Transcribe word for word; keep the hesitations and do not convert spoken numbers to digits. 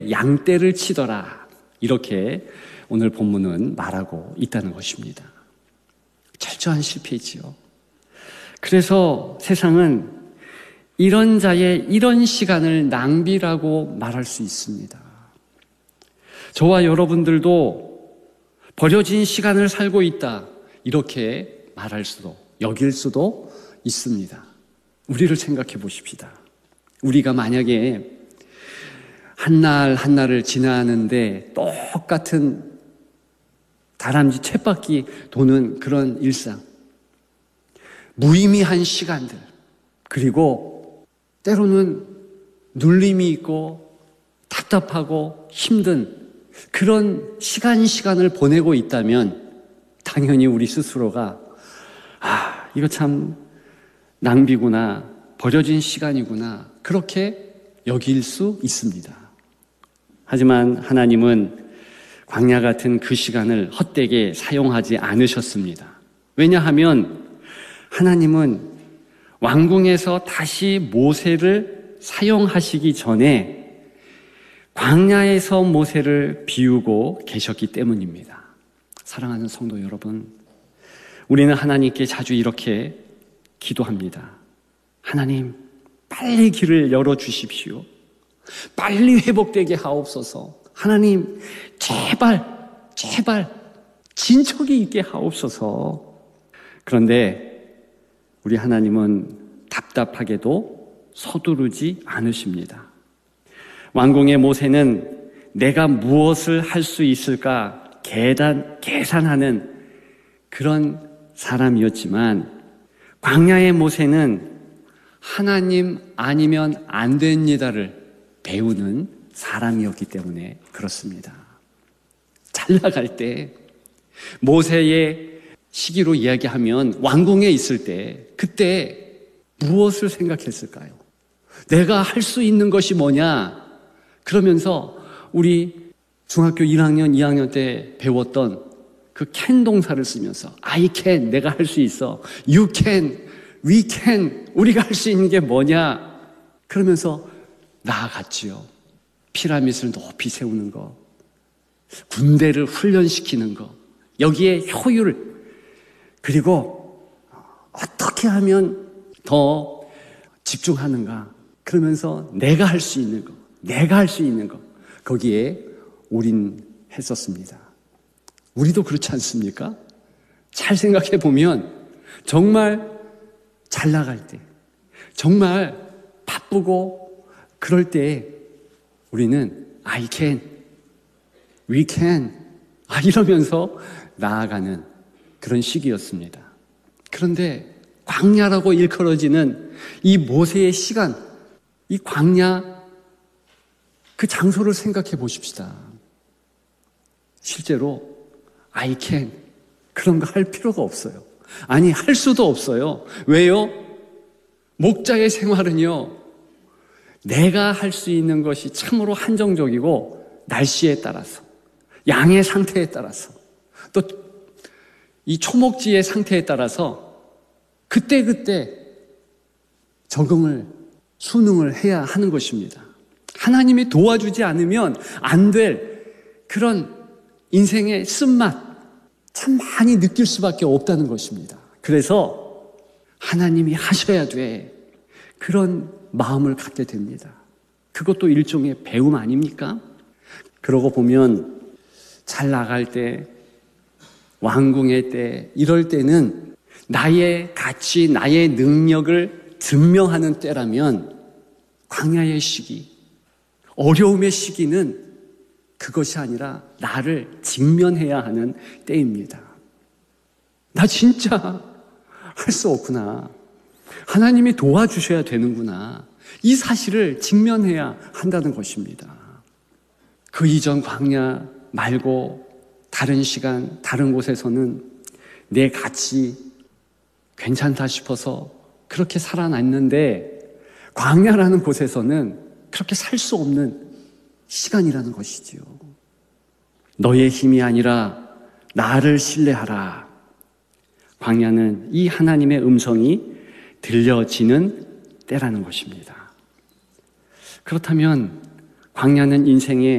양떼를 치더라. 이렇게 오늘 본문은 말하고 있다는 것입니다. 철저한 실패이지요. 그래서 세상은 이런 자의 이런 시간을 낭비라고 말할 수 있습니다. 저와 여러분들도 버려진 시간을 살고 있다. 이렇게 말할 수도, 여길 수도 있습니다. 우리를 생각해 보십시다. 우리가 만약에 한날 한날을 지나는데 똑같은 다람쥐 쳇바퀴 도는 그런 일상, 무의미한 시간들, 그리고 때로는 눌림이 있고 답답하고 힘든 그런 시간 시간을 보내고 있다면 당연히 우리 스스로가 아, 이거 참 낭비구나, 버려진 시간이구나, 그렇게 여길 수 있습니다. 하지만 하나님은 광야 같은 그 시간을 헛되게 사용하지 않으셨습니다. 왜냐하면 하나님은 왕궁에서 다시 모세를 사용하시기 전에 광야에서 모세를 비우고 계셨기 때문입니다. 사랑하는 성도 여러분, 우리는 하나님께 자주 이렇게 기도합니다. 하나님, 빨리 길을 열어주십시오. 빨리 회복되게 하옵소서. 하나님, 제발, 제발 진척이 있게 하옵소서. 그런데 우리 하나님은 답답하게도 서두르지 않으십니다. 왕궁의 모세는 내가 무엇을 할 수 있을까 계단, 계산하는 그런 사람이었지만 광야의 모세는 하나님 아니면 안 됩니다를 배우는 사람이었기 때문에 그렇습니다. 잘 나갈 때 모세의 시기로 이야기하면 왕궁에 있을 때 그때 무엇을 생각했을까요? 내가 할 수 있는 것이 뭐냐? 그러면서 우리 중학교 일 학년, 이 학년 때 배웠던 그 can 동사를 쓰면서 I can, 내가 할 수 있어. You can, we can, 우리가 할 수 있는 게 뭐냐? 그러면서 나아갔지요. 피라밋을 높이 세우는 거, 군대를 훈련시키는 거, 여기에 효율, 그리고 어떻게 하면 더 집중하는가, 그러면서 내가 할 수 있는 거, 내가 할 수 있는 거, 거기에 올인했었습니다. 우리도 그렇지 않습니까? 잘 생각해 보면 정말 잘 나갈 때, 정말 바쁘고 그럴 때 우리는 I can, we can, 아 이러면서 나아가는 그런 시기였습니다. 그런데 광야라고 일컬어지는 이 모세의 시간, 이 광야 그 장소를 생각해 보십시다. 실제로 I can, 그런 거 할 필요가 없어요. 아니, 할 수도 없어요. 왜요? 목자의 생활은요, 내가 할 수 있는 것이 참으로 한정적이고 날씨에 따라서, 양의 상태에 따라서, 또 이 초목지의 상태에 따라서 그때그때 적응을, 순응을 해야 하는 것입니다. 하나님이 도와주지 않으면 안 될 그런 인생의 쓴맛 참 많이 느낄 수밖에 없다는 것입니다. 그래서 하나님이 하셔야 돼, 그런 마음을 갖게 됩니다. 그것도 일종의 배움 아닙니까? 그러고 보면 잘 나갈 때, 왕궁의 때, 이럴 때는 나의 가치, 나의 능력을 증명하는 때라면 광야의 시기, 어려움의 시기는 그것이 아니라 나를 직면해야 하는 때입니다. 나 진짜 할 수 없구나, 하나님이 도와주셔야 되는구나, 이 사실을 직면해야 한다는 것입니다. 그 이전 광야 말고 다른 시간, 다른 곳에서는 내 가치 괜찮다 싶어서 그렇게 살아났는데 광야라는 곳에서는 그렇게 살 수 없는 시간이라는 것이지요. 너의 힘이 아니라 나를 신뢰하라. 광야는 이 하나님의 음성이 들려지는 때라는 것입니다. 그렇다면 광야는 인생의